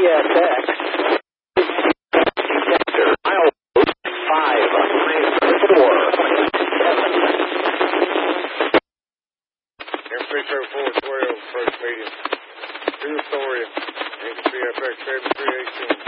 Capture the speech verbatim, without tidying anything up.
S X. Mile five, four. M three oh four twelve, first medium. Two Astoria, N C F X seven three eighteen.